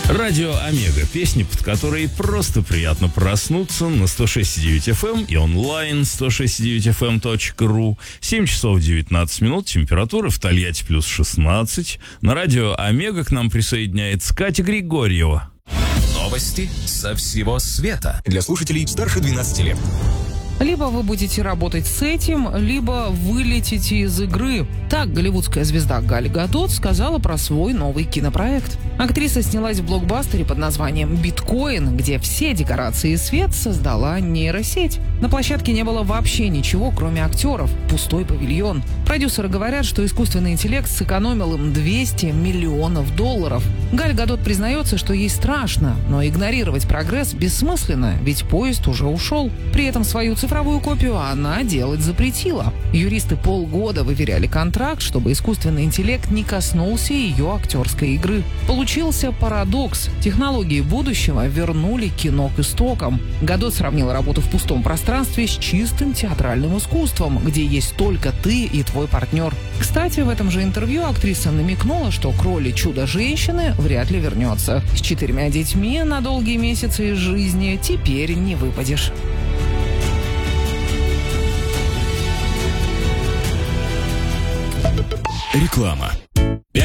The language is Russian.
Радио Омега. Песни, под которые просто приятно проснуться на 106.9 FM и онлайн 106.9fm.ru. 7 часов 19 минут. Температура в Тольятти плюс 16. На радио Омега к нам присоединяется Катя Григорьева. Новости со всего света. Для слушателей старше 12 лет. Либо вы будете работать с этим, либо вылетите из игры. Так голливудская звезда Галь Гадот сказала про свой новый кинопроект. Актриса снялась в блокбастере под названием «Биткоин», где все декорации и свет создала нейросеть. На площадке не было вообще ничего, кроме актеров. Пустой павильон. Продюсеры говорят, что искусственный интеллект сэкономил им $200 миллионов. Галь Гадот признается, что ей страшно, но игнорировать прогресс бессмысленно, ведь поезд уже ушел. При этом свою цифровую копию она делать запретила. Юристы полгода выверяли контракт, чтобы искусственный интеллект не коснулся ее актерской игры. Получился парадокс. Технологии будущего вернули кино к истокам. Гадот сравнила работу в пустом пространстве с чистым театральным искусством, где есть только ты и твой партнер. Кстати, в этом же интервью актриса намекнула, что к роли чудо-женщины вряд ли вернется. С 4 детьми на долгие месяцы из жизни теперь не выпадешь. Реклама.